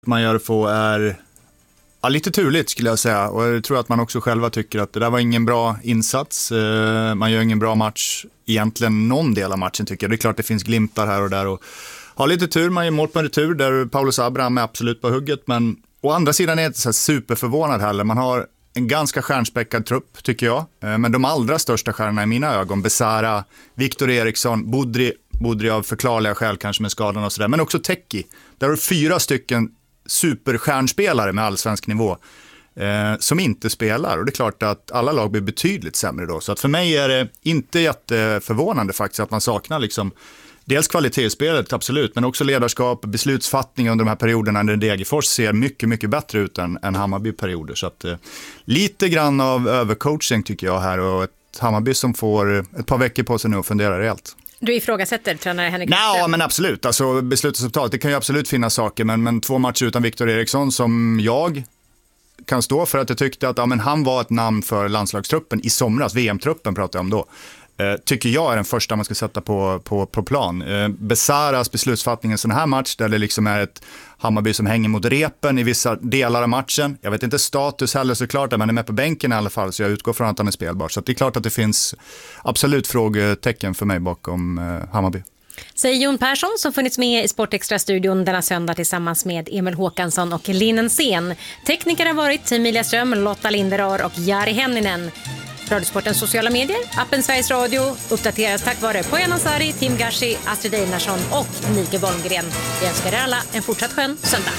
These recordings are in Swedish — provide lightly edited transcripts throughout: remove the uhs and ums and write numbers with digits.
man gör få är lite turligt skulle jag säga, och jag tror att man också själva tycker att det där var ingen bra insats. Man gör ingen bra match egentligen någon del av matchen tycker jag. Det är klart det finns glimtar här och där och har lite tur, man gör mål på en retur där Paulus Abraham är absolut på hugget, men å andra sidan är jag inte så superförvånad heller. Man har en ganska stjärnspäckad trupp tycker jag, men de allra största stjärnorna i mina ögon, Besara, Viktor Eriksson, Budri av förklarliga skäl kanske med skadan och sådär, men också Teki. Där har 4 stycken superstjärnspelare med allsvensk nivå som inte spelar, och det är klart att alla lag blir betydligt sämre då, så att för mig är det inte jätteförvånande faktiskt att man saknar liksom dels kvalitetsspelet, absolut, men också ledarskap, beslutsfattning under de här perioderna när Degerfors ser mycket, mycket bättre ut än Hammarby-perioder. Så att lite grann av övercoaching tycker jag här, och ett Hammarby som får ett par veckor på sig nu och fundera rejält. Du ifrågasätter tränare Henrik? Ja, men absolut. Alltså beslutsresultatet, det kan ju absolut finnas saker, men 2 matcher utan Viktor Eriksson som jag kan stå för att jag tyckte att men han var ett namn för landslagstruppen i somras, VM-truppen pratar jag om då. Tycker jag är den första man ska sätta på plan. Besaras beslutsfattning i en sån här match där det liksom är ett Hammarby som hänger mot repen i vissa delar av matchen. Jag vet inte status heller såklart, men han är med på bänken i alla fall, så jag utgår från att han är spelbar. Så det är klart att det finns absolut frågetecken för mig bakom Hammarby. Säger Jon Persson som funnits med i Sportextra-studion denna söndag tillsammans med Emil Håkansson och Linnen Sen. Tekniker har varit Emilia Ström, Lotta Linderör och Jari Henninen. Radiosportens sociala medier, appen Sveriges Radio uppdateras tack vare Poyan Ansari, Tim Gashi, Astrid Einarsson och Nike Bolmgren. Vi önskar er alla en fortsatt skön söndag.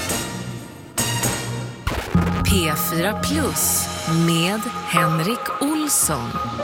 P4 Plus med Henrik Olsson.